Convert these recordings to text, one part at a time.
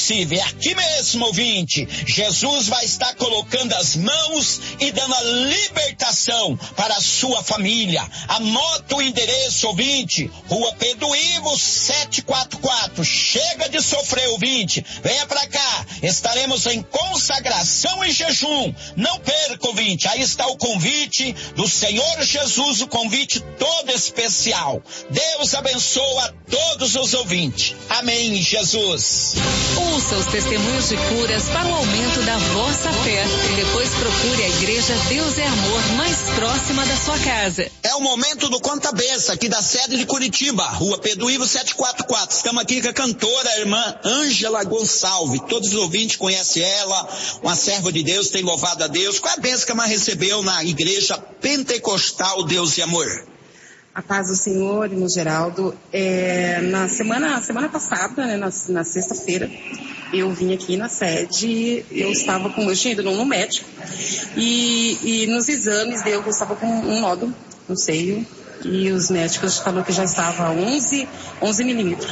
impossível. É aqui mesmo, ouvinte. Jesus vai estar colocando as mãos e dando a libertação para a sua família. Anota o endereço, ouvinte. Rua Pedro Ivo, 744. Chega de sofrer, ouvinte. Venha pra cá. Estaremos em consagração e jejum. Não perca, ouvinte. Aí está o convite do Senhor Jesus, o convite todo especial. Deus abençoa a todos os ouvintes. Amém, Jesus. Ouça os testemunhos de curas para o aumento da vossa fé. E depois procure a Igreja Deus é Amor mais próxima da sua casa. É o momento do Conta Benção, aqui da sede de Curitiba, Rua Pedro Ivo 744. Estamos aqui com a cantora, a irmã Ângela Gonçalves. Todos os ouvintes conhecem ela, uma serva de Deus, tem louvado a Deus. Qual é a bênção que a irmã recebeu na Igreja Pentecostal Deus e Amor? A paz do Senhor, irmão Geraldo. Na semana passada, né, na sexta-feira, eu vim aqui na sede, eu tinha ido no médico, e nos exames eu estava com um nódulo no seio, e os médicos falaram que já estava 11 milímetros.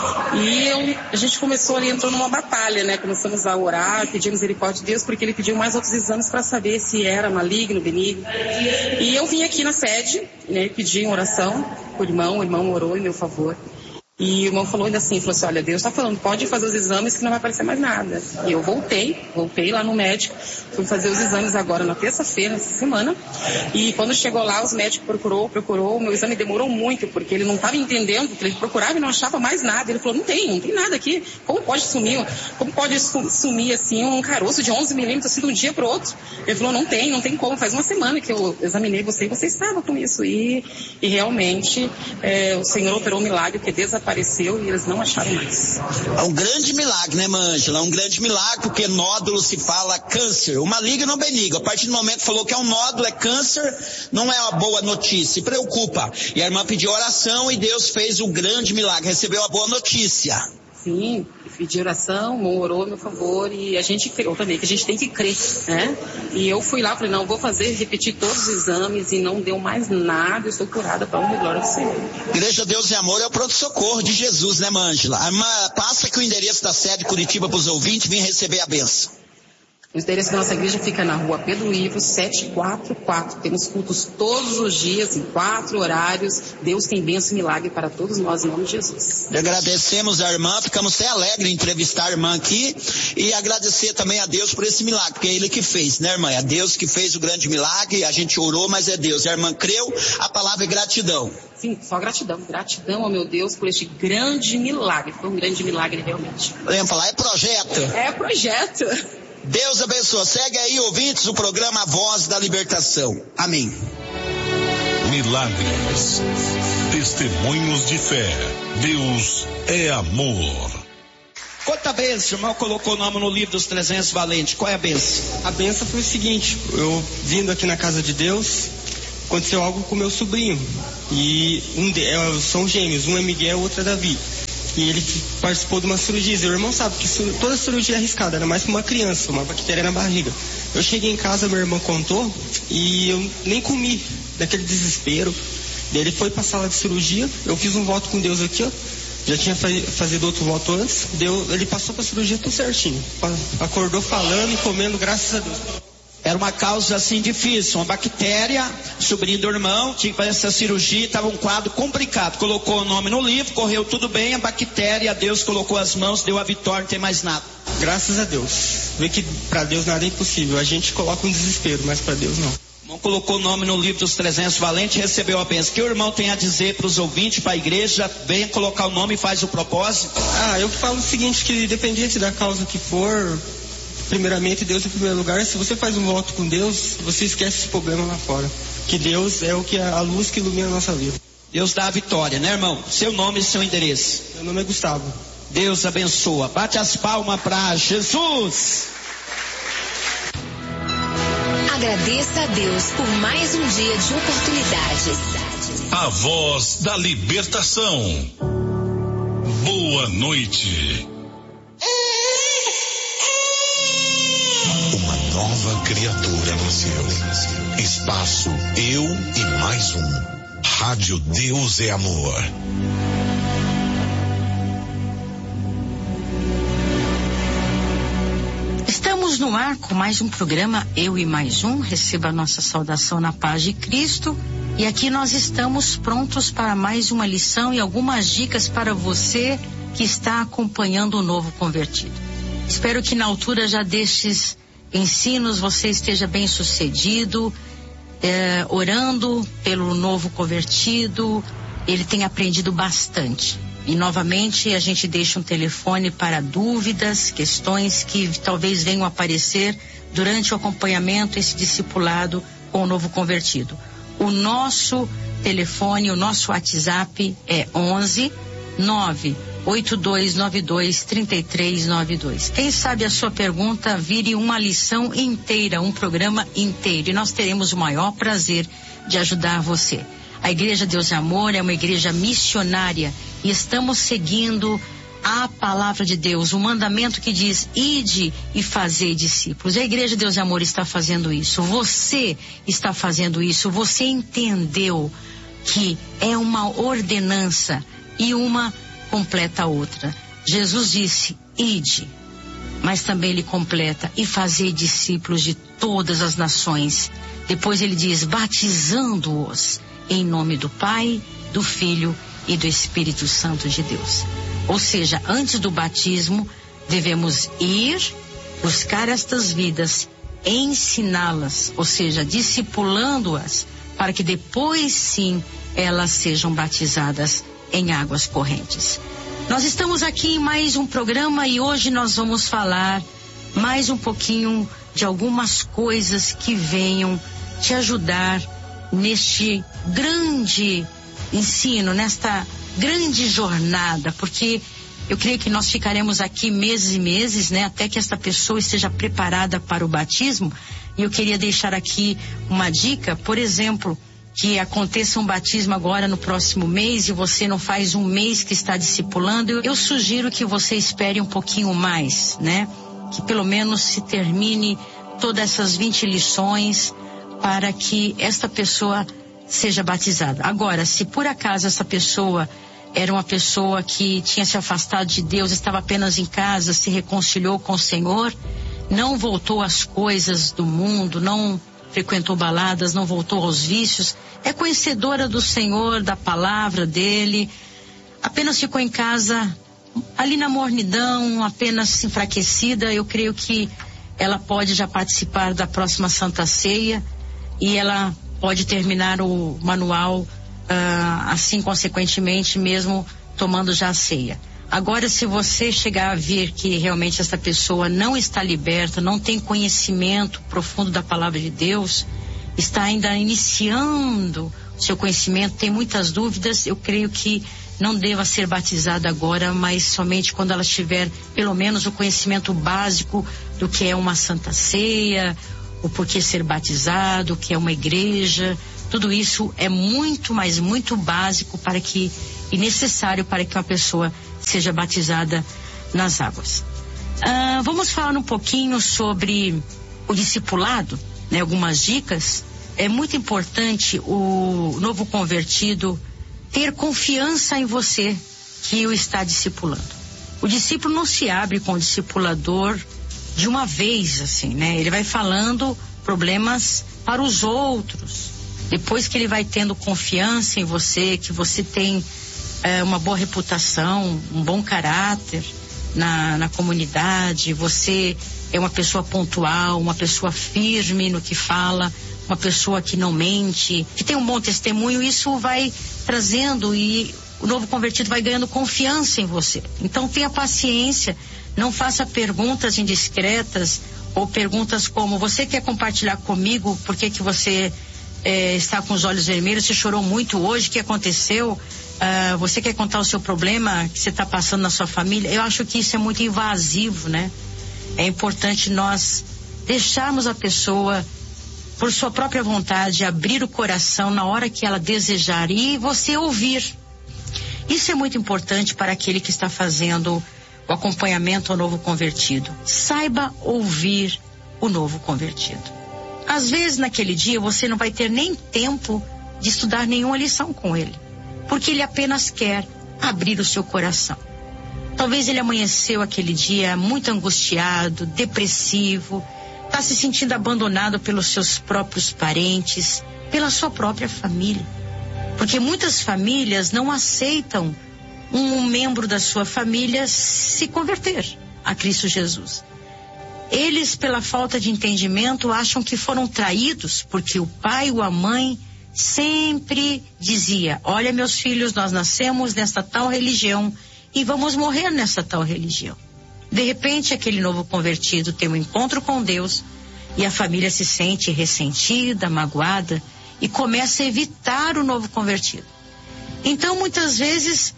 E a gente começou ali, entrou numa batalha, né? Começamos a orar, pedir misericórdia de Deus, porque ele pediu mais outros exames para saber se era maligno, benigno. E eu vim aqui na sede, né? Pedi uma oração pro irmão, o irmão orou em meu favor. E o irmão falou ainda assim, falou assim, olha, Deus está falando, pode fazer os exames que não vai aparecer mais nada. E eu voltei lá no médico, fui fazer os exames agora na terça-feira, essa semana, e quando chegou lá, os médicos procurou, o meu exame demorou muito, porque ele não estava entendendo, porque ele procurava e não achava mais nada. Ele falou, não tem nada aqui, como pode sumir assim um caroço de 11 milímetros assim de um dia para o outro? Ele falou, não tem como, faz uma semana que eu examinei você e você estava com isso. E realmente o Senhor operou um milagre, porque desapareceu e eles não acharam mais. É um grande milagre, né, Ângela? É um grande milagre, porque nódulo se fala câncer, o maligno ou benigno. A partir do momento que falou que é um nódulo, é câncer, não é uma boa notícia, se preocupa. E a irmã pediu oração e Deus fez um grande milagre, recebeu a boa notícia. Sim, pedi oração, orou a meu favor, e a gente creu também, que a gente tem que crer, né? E eu fui lá, falei, não, vou repetir todos os exames, e não deu mais nada, eu estou curada para a honra e glória do Senhor. Igreja Deus e Amor é o pronto-socorro de Jesus, né, Ângela? A irmã passa aqui o endereço da sede Curitiba para os ouvintes, vem receber a bênção. O endereço da nossa igreja fica na Rua Pedro Ivo, 744. Temos cultos todos os dias, em 4 horários. Deus tem bênção e milagre para todos nós, em nome de Jesus. Agradecemos a irmã, ficamos até alegres em entrevistar a irmã aqui e agradecer também a Deus por esse milagre, porque é Ele que fez, né, irmã? É Deus que fez o grande milagre, a gente orou, mas é Deus. A irmã creu, a palavra é gratidão. Sim, só gratidão. Gratidão ao meu Deus por este grande milagre. Foi um grande milagre, realmente. Lembra falar, é projeto. É projeto. Deus abençoe. Segue aí, ouvintes, o programa A Voz da Libertação. Amém. Milagres. Testemunhos de fé. Deus é amor. Quanta bênção, o irmão colocou o nome no livro dos 300 valentes. Qual é a bênção? A bênção foi o seguinte, eu vindo aqui na casa de Deus, aconteceu algo com meu sobrinho. E são gêmeos, um é Miguel, o outro é Davi. E ele participou de uma cirurgia. E o irmão sabe que toda cirurgia é arriscada, era mais para uma criança, uma bactéria na barriga. Eu cheguei em casa, meu irmão contou, e eu nem comi, daquele desespero. Daí ele foi para a sala de cirurgia, eu fiz um voto com Deus aqui, ó. Já tinha fazido outro voto antes, ele passou para a cirurgia tudo certinho. Acordou falando e comendo, graças a Deus. Era uma causa assim difícil, uma bactéria, sobrinho do irmão, tinha que fazer essa cirurgia, estava um quadro complicado. Colocou o nome no livro, correu tudo bem, a bactéria, Deus colocou as mãos, deu a vitória, não tem mais nada. Graças a Deus. Vê que para Deus nada é impossível, a gente coloca um desespero, mas para Deus não. O irmão colocou o nome no livro dos 300 valentes, recebeu a bênção. O que o irmão tem a dizer para os ouvintes, para a igreja? Venha colocar o nome e faz o propósito. Eu falo o seguinte, que independente da causa que for, primeiramente Deus em primeiro lugar. Se você faz um voto com Deus, você esquece esse problema lá fora, que Deus é a luz que ilumina a nossa vida. Deus dá a vitória, né, irmão? Seu nome e seu endereço. Meu nome é Gustavo. Deus abençoa. Bate as palmas para Jesus. Agradeça a Deus por mais um dia de oportunidades. A Voz da Libertação. Boa noite. Uma nova criatura nasceu. Espaço Eu e Mais Um. Rádio Deus é Amor. Estamos no ar com mais um programa Eu e Mais Um. Receba a nossa saudação na paz de Cristo. E aqui nós estamos prontos para mais uma lição e algumas dicas para você que está acompanhando o novo convertido. Espero que na altura já destes ensinos você esteja bem sucedido, orando pelo novo convertido. Ele tem aprendido bastante. E novamente a gente deixa um telefone para dúvidas, questões que talvez venham a aparecer durante o acompanhamento, esse discipulado com o novo convertido. O nosso telefone, o nosso WhatsApp é 11 98292 3392. Quem sabe a sua pergunta vire uma lição inteira, um programa inteiro, e nós teremos o maior prazer de ajudar você. A Igreja Deus é Amor é uma igreja missionária e estamos seguindo a palavra de Deus, o mandamento que diz: ide e fazei discípulos. A Igreja Deus é Amor está fazendo isso, você está fazendo isso, você entendeu que é uma ordenança e uma completa a outra. Jesus disse: ide, mas também ele completa: e fazei discípulos de todas as nações. Depois ele diz: batizando-os em nome do Pai, do Filho e do Espírito Santo de Deus. Ou seja, antes do batismo, devemos ir, buscar estas vidas, ensiná-las, ou seja, discipulando-as, para que depois sim elas sejam batizadas em águas correntes. Nós estamos aqui em mais um programa e hoje nós vamos falar mais um pouquinho de algumas coisas que venham te ajudar neste grande ensino, nesta grande jornada, porque eu creio que nós ficaremos aqui meses e meses, né, até que esta pessoa esteja preparada para o batismo. E eu queria deixar aqui uma dica, por exemplo, que aconteça um batismo agora no próximo mês e você não faz um mês que está discipulando, eu sugiro que você espere um pouquinho mais, né, que pelo menos se termine todas essas 20 lições para que esta pessoa seja batizada. Agora, se por acaso essa pessoa era uma pessoa que tinha se afastado de Deus, estava apenas em casa, se reconciliou com o Senhor, não voltou às coisas do mundo, não frequentou baladas, não voltou aos vícios, é conhecedora do Senhor, da palavra dele, apenas ficou em casa, ali na mornidão, apenas enfraquecida, eu creio que ela pode já participar da próxima Santa Ceia e ela pode terminar o manual assim consequentemente, mesmo tomando já a ceia. Agora, se você chegar a ver que realmente essa pessoa não está liberta, não tem conhecimento profundo da palavra de Deus, está ainda iniciando o seu conhecimento, tem muitas dúvidas, eu creio que não deva ser batizada agora, mas somente quando ela tiver pelo menos o conhecimento básico do que é uma Santa Ceia, o porquê ser batizado, o que é uma igreja. Tudo isso é muito, mas muito básico e necessário para que uma pessoa seja batizada nas águas. Vamos falar um pouquinho sobre o discipulado, né? Algumas dicas. É muito importante o novo convertido ter confiança em você que o está discipulando. O discípulo não se abre com o discipulador de uma vez, assim, né? Ele vai falando problemas para os outros. Depois que ele vai tendo confiança em você, que você tem uma boa reputação, um bom caráter na comunidade, você é uma pessoa pontual, uma pessoa firme no que fala, uma pessoa que não mente, que tem um bom testemunho, isso vai trazendo e o novo convertido vai ganhando confiança em você. Então tenha paciência, não faça perguntas indiscretas ou perguntas como: você quer compartilhar comigo por que você está com os olhos vermelhos, você chorou muito hoje, o que aconteceu? Você quer contar o seu problema que você está passando na sua família? Eu acho que isso é muito invasivo, né? É importante nós deixarmos a pessoa, por sua própria vontade, abrir o coração na hora que ela desejar e você ouvir. Isso é muito importante para aquele que está fazendo o acompanhamento ao novo convertido. Saiba ouvir o novo convertido. Às vezes naquele dia você não vai ter nem tempo de estudar nenhuma lição com ele, porque ele apenas quer abrir o seu coração. Talvez ele amanheceu aquele dia muito angustiado, depressivo, está se sentindo abandonado pelos seus próprios parentes, pela sua própria família. Porque muitas famílias não aceitam um membro da sua família se converter a Cristo Jesus. Eles, pela falta de entendimento, acham que foram traídos porque o pai ou a mãe sempre dizia: olha, meus filhos, nós nascemos nesta tal religião e vamos morrer nessa tal religião. De repente, aquele novo convertido tem um encontro com Deus e a família se sente ressentida, magoada e começa a evitar o novo convertido. Então, muitas vezes,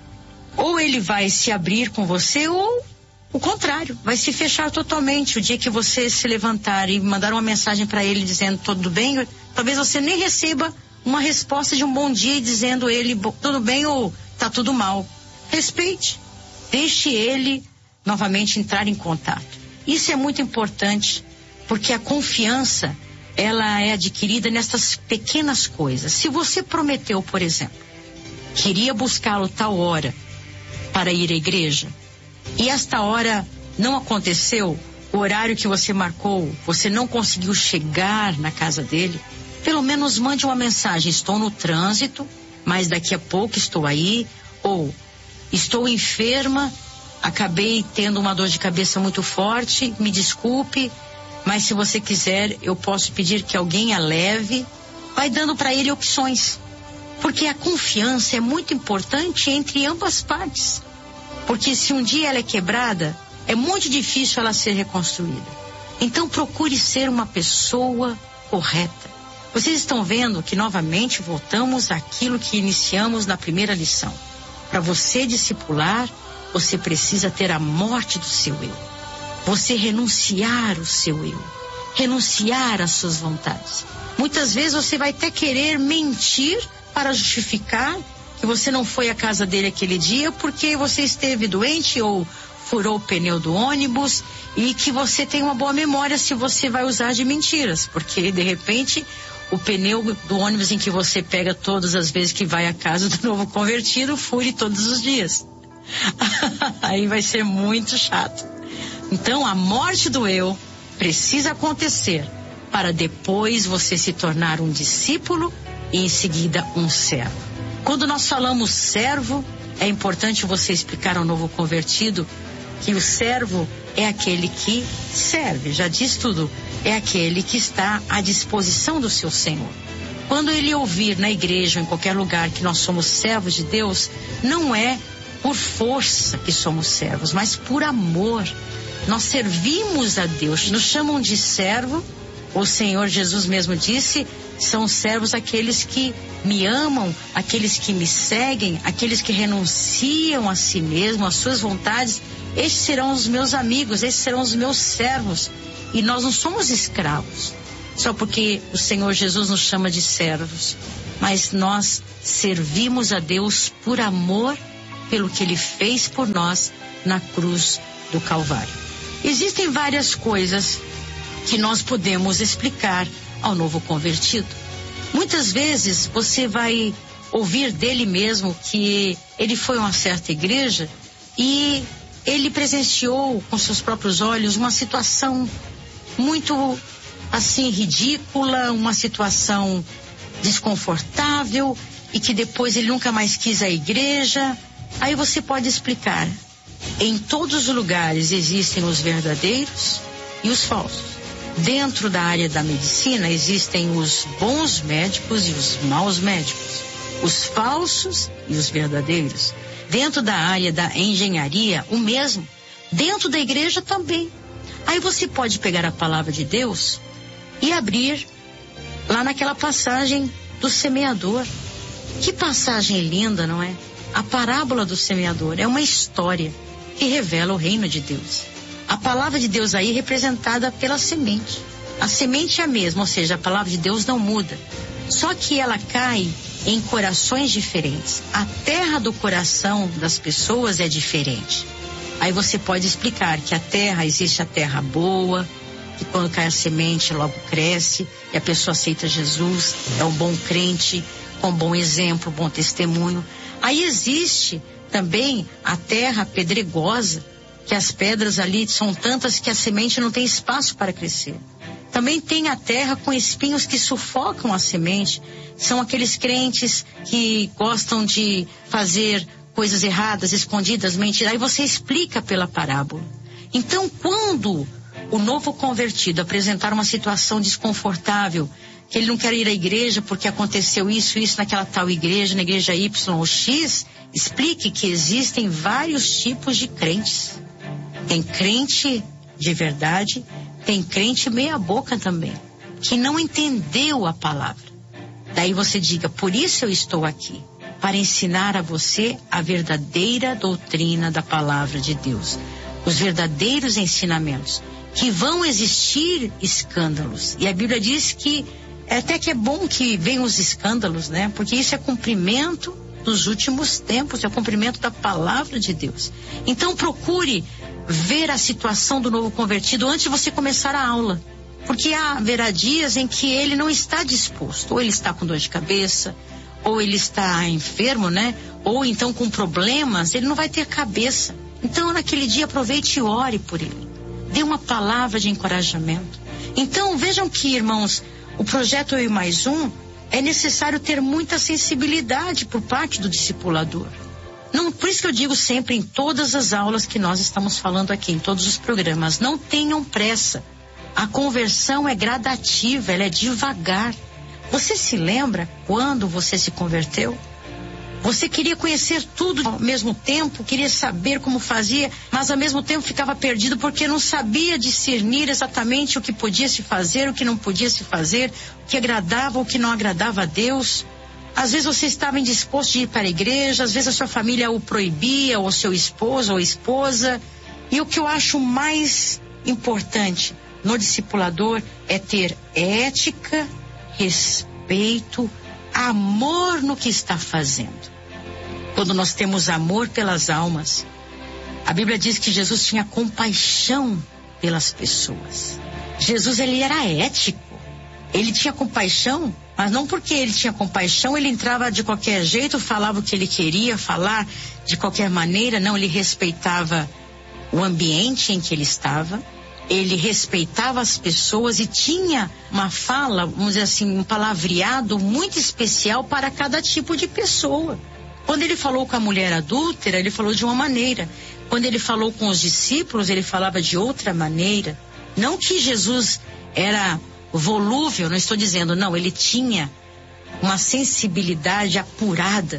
ou ele vai se abrir com você ou o contrário, vai se fechar totalmente. O dia que você se levantar e mandar uma mensagem para ele dizendo tudo bem, talvez você nem receba uma resposta de um bom dia dizendo ele tudo bem ou tá tudo mal. Respeite, deixe ele novamente entrar em contato. Isso é muito importante, porque a confiança, ela é adquirida nessas pequenas coisas. Se você prometeu, por exemplo, que iria buscá-lo tal hora para ir à igreja, e esta hora não aconteceu, o horário que você marcou, você não conseguiu chegar na casa dele, pelo menos mande uma mensagem: estou no trânsito, mas daqui a pouco estou aí, ou estou enferma, acabei tendo uma dor de cabeça muito forte, me desculpe, mas se você quiser, eu posso pedir que alguém a leve. Vai dando para ele opções, porque a confiança é muito importante entre ambas partes. Porque se um dia ela é quebrada, é muito difícil ela ser reconstruída. Então procure ser uma pessoa correta. Vocês estão vendo que novamente voltamos àquilo que iniciamos na primeira lição. Para você discipular, você precisa ter a morte do seu eu. Você renunciar o seu eu. Renunciar às suas vontades. Muitas vezes você vai até querer mentir para justificar que você não foi à casa dele aquele dia porque você esteve doente ou furou o pneu do ônibus, e que você tem uma boa memória se você vai usar de mentiras, porque de repente o pneu do ônibus em que você pega todas as vezes que vai à casa do novo convertido fure todos os dias. Aí vai ser muito chato. Então a morte do eu precisa acontecer para depois você se tornar um discípulo e em seguida um servo. Quando nós falamos servo, é importante você explicar ao novo convertido que o servo é aquele que serve, já diz tudo, é aquele que está à disposição do seu Senhor. Quando ele ouvir na igreja ou em qualquer lugar que nós somos servos de Deus, não é por força que somos servos, mas por amor. Nós servimos a Deus, nos chamam de servo. O Senhor Jesus mesmo disse: são servos aqueles que me amam, aqueles que me seguem, aqueles que renunciam a si mesmo, às suas vontades. Estes serão os meus amigos, estes serão os meus servos. E nós não somos escravos, só porque o Senhor Jesus nos chama de servos. Mas nós servimos a Deus por amor, pelo que Ele fez por nós na cruz do Calvário. Existem várias coisas que nós podemos explicar ao novo convertido. Muitas vezes você vai ouvir dele mesmo que ele foi a uma certa igreja e ele presenciou com seus próprios olhos uma situação muito assim ridícula, uma situação desconfortável, e que depois ele nunca mais quis a igreja. Aí você pode explicar: em todos os lugares existem os verdadeiros e os falsos. Dentro da área da medicina existem os bons médicos e os maus médicos, os falsos e os verdadeiros. Dentro da área da engenharia, o mesmo. Dentro da igreja também. Aí você pode pegar a palavra de Deus e abrir lá naquela passagem do semeador. Que passagem linda, não é? A parábola do semeador é uma história que revela o reino de Deus. A palavra de Deus aí é representada pela semente. A semente é a mesma, ou seja, a palavra de Deus não muda. Só que ela cai em corações diferentes. A terra do coração das pessoas é diferente. Aí você pode explicar que a terra, existe a terra boa, que quando cai a semente logo cresce, e a pessoa aceita Jesus, é um bom crente, com bom exemplo, bom testemunho. Aí existe também a terra pedregosa, que as pedras ali são tantas que a semente não tem espaço para crescer. Também tem a terra com espinhos que sufocam a semente. São aqueles crentes que gostam de fazer coisas erradas, escondidas, mentiras. Aí você explica pela parábola. Então, quando o novo convertido apresentar uma situação desconfortável, que ele não quer ir à igreja porque aconteceu isso naquela tal igreja, na igreja Y ou X, explique que existem vários tipos de crentes. Tem crente de verdade, tem crente meia boca também, que não entendeu a palavra. Daí você diga, por isso eu estou aqui, para ensinar a você a verdadeira doutrina da palavra de Deus, os verdadeiros ensinamentos, que vão existir escândalos. E a Bíblia diz que até que é bom que venham os escândalos, né? Porque isso é cumprimento dos últimos tempos, é o cumprimento da palavra de Deus. Então procure ver a situação do novo convertido antes de você começar a aula. Porque haverá dias em que ele não está disposto, ou ele está com dor de cabeça, ou ele está enfermo, né? Ou então com problemas, ele não vai ter cabeça. Então naquele dia aproveite e ore por ele. Dê uma palavra de encorajamento. Então vejam que, irmãos, o projeto Eu e Mais Um é necessário ter muita sensibilidade por parte do discipulador. Não, por isso que eu digo sempre em todas as aulas que nós estamos falando aqui, em todos os programas, não tenham pressa. A conversão é gradativa, ela é devagar. Você se lembra quando você se converteu? Você queria conhecer tudo ao mesmo tempo, queria saber como fazia, mas ao mesmo tempo ficava perdido porque não sabia discernir exatamente o que podia se fazer, o que não podia se fazer, o que agradava, o que não agradava a Deus. Às vezes você estava indisposto de ir para a igreja, às vezes a sua família o proibia, ou seu esposo ou esposa. E o que eu acho mais importante no discipulador é ter ética, respeito, amor no que está fazendo. Quando nós temos amor pelas almas, a Bíblia diz que Jesus tinha compaixão pelas pessoas. Jesus, ele era ético. Ele tinha compaixão, mas não porque ele tinha compaixão, ele entrava de qualquer jeito, falava o que ele queria falar de qualquer maneira. Não, ele respeitava o ambiente em que ele estava, ele respeitava as pessoas e tinha uma fala, vamos dizer assim, um palavreado muito especial para cada tipo de pessoa. Quando ele falou com a mulher adúltera, ele falou de uma maneira. Quando ele falou com os discípulos, ele falava de outra maneira. Não que Jesus era volúvel, não estou dizendo, não, ele tinha uma sensibilidade apurada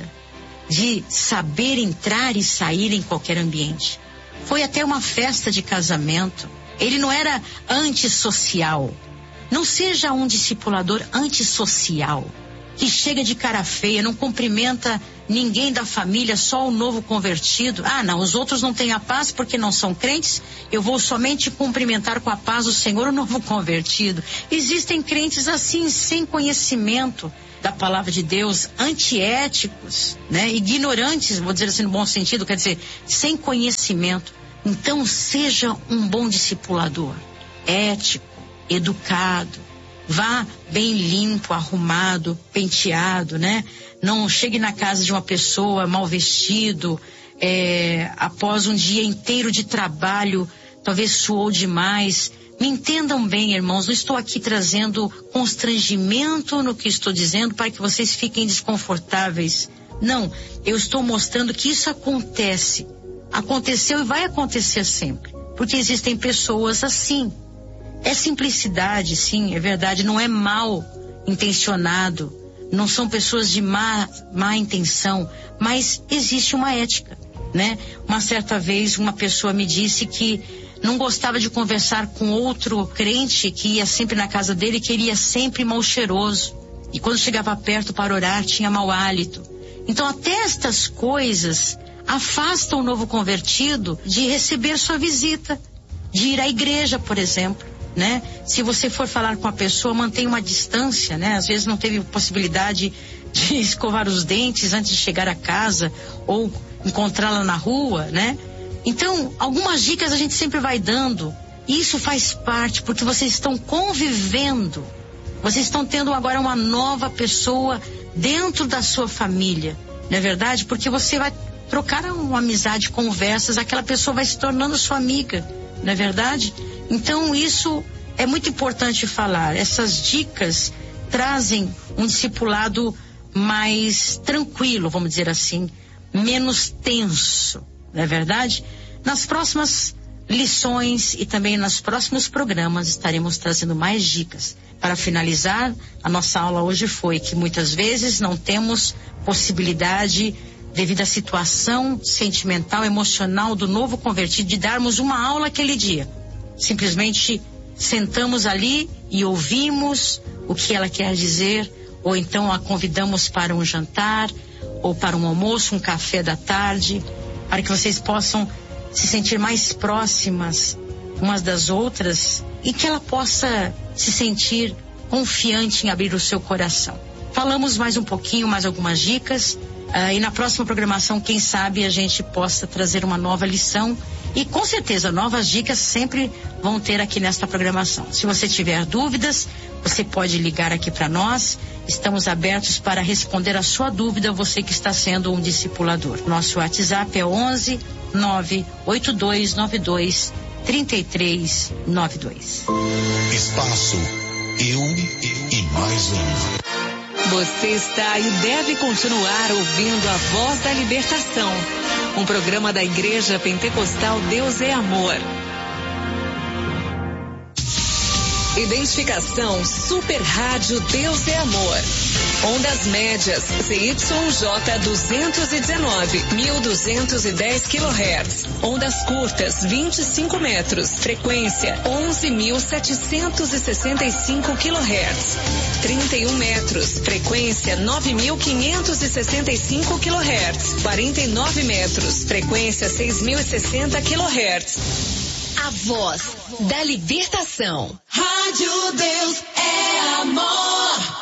de saber entrar e sair em qualquer ambiente. Foi até uma festa de casamento. Ele não era antissocial. Não seja um discipulador antissocial, que chega de cara feia, não cumprimenta ninguém da família, só o novo convertido. Ah, não, os outros não têm a paz porque não são crentes, eu vou somente cumprimentar com a paz do Senhor o novo convertido. Existem crentes assim, sem conhecimento da palavra de Deus, antiéticos, né? Ignorantes, vou dizer assim no bom sentido, quer dizer, sem conhecimento. Então seja um bom discipulador, ético, educado, vá bem limpo, arrumado, penteado, né? Não chegue na casa de uma pessoa mal vestido, após um dia inteiro de trabalho, talvez suou demais. Me entendam bem, irmãos, não estou aqui trazendo constrangimento no que estou dizendo para que vocês fiquem desconfortáveis. Não, eu estou mostrando que isso acontece. Aconteceu e vai acontecer sempre, porque existem pessoas assim. É simplicidade, sim, é verdade, não é mal intencionado, não são pessoas de má intenção, mas existe uma ética, né? Uma certa vez uma pessoa me disse que não gostava de conversar com outro crente que ia sempre na casa dele, que ele ia sempre mal cheiroso, e quando chegava perto para orar tinha mau hálito. Então até estas coisas afastam o novo convertido de receber sua visita, de ir à igreja, por exemplo, né? Se você for falar com a pessoa, mantenha uma distância, né? Às vezes não teve possibilidade de escovar os dentes antes de chegar a casa ou encontrá-la na rua, né? Então, algumas dicas a gente sempre vai dando. E isso faz parte, porque vocês estão convivendo. Vocês estão tendo agora uma nova pessoa dentro da sua família, não é verdade? Porque você vai trocaram uma amizade, conversas, aquela pessoa vai se tornando sua amiga, não é verdade? Então isso é muito importante falar. Essas dicas trazem um discipulado mais tranquilo, vamos dizer assim, menos tenso, não é verdade? Nas próximas lições e também nos próximos programas estaremos trazendo mais dicas. Para finalizar, a nossa aula hoje foi que muitas vezes não temos possibilidade, devido à situação sentimental, emocional do novo convertido, de darmos uma aula aquele dia. Simplesmente sentamos ali e ouvimos o que ela quer dizer, ou então a convidamos para um jantar, ou para um almoço, um café da tarde, para que vocês possam se sentir mais próximas umas das outras e que ela possa se sentir confiante em abrir o seu coração. Falamos mais um pouquinho, mais algumas dicas, e na próxima programação, quem sabe a gente possa trazer uma nova lição e com certeza novas dicas sempre vão ter aqui nesta programação. Se você tiver dúvidas, você pode ligar aqui para nós. Estamos abertos para responder a sua dúvida, você que está sendo um discipulador. Nosso WhatsApp é 11 98292 3392. Espaço Eu e Mais Um. Você está e deve continuar ouvindo a Voz da Libertação, um programa da Igreja Pentecostal Deus é Amor. Identificação Super Rádio Deus é Amor. Ondas médias ZYJ 219, 1210 kHz. Ondas curtas 25 metros. Frequência 11.765 kHz. 31 metros. Frequência 9.565 kHz. 49 metros. Frequência 6.060 kHz. A Voz da Libertação. Rádio Deus é Amor.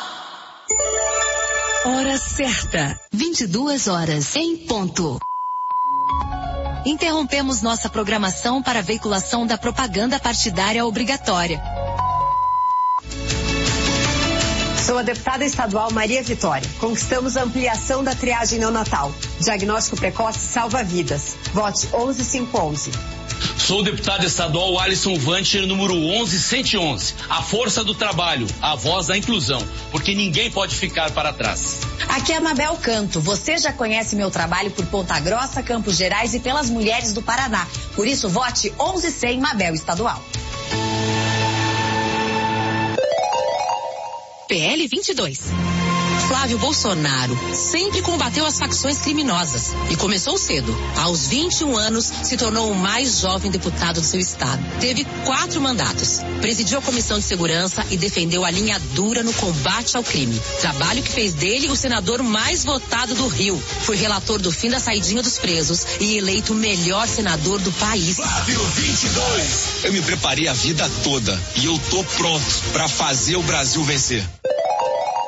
Hora certa, 22 horas em ponto. Interrompemos nossa programação para a veiculação da propaganda partidária obrigatória. Sou a deputada estadual Maria Vitória. Conquistamos a ampliação da triagem neonatal. Diagnóstico precoce salva vidas. Vote 11111. Sou o deputado estadual Alisson Vancher, número 11111. A força do trabalho, a voz da inclusão, porque ninguém pode ficar para trás. Aqui é a Mabel Canto. Você já conhece meu trabalho por Ponta Grossa, Campos Gerais e pelas mulheres do Paraná. Por isso, vote 1100 Mabel Estadual. PL 22. Flávio Bolsonaro sempre combateu as facções criminosas e começou cedo. Aos 21 anos, se tornou o mais jovem deputado do seu estado. Teve 4 mandatos. Presidiu a Comissão de Segurança e defendeu a linha dura no combate ao crime. Trabalho que fez dele o senador mais votado do Rio. Foi relator do fim da saidinha dos presos e eleito o melhor senador do país. Flávio 22. Eu me preparei a vida toda e eu tô pronto para fazer o Brasil vencer.